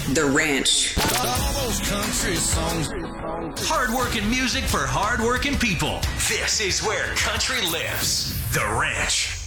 The Ranch. Hard-working music for hard-working people. This is where country lives. The Ranch.